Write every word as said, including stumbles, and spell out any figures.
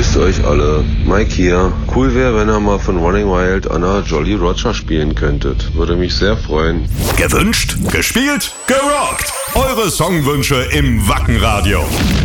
Grüßt euch alle. Mike hier. Cool wäre, wenn ihr mal von Running Wild Anna Jolly Roger spielen könntet. Würde mich sehr freuen. Gewünscht, gespielt, gerockt. Eure Songwünsche im Wacken Radio.